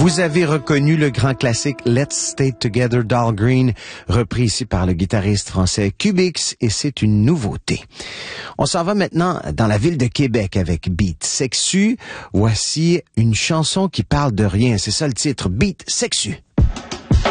Vous avez reconnu le grand classique Let's Stay Together d'Al Green, repris ici par le guitariste français Cubix, et c'est une nouveauté. On s'en va maintenant dans la ville de Québec avec Beat Sexu. Voici une chanson qui parle de rien, c'est ça le titre, Beat Sexu.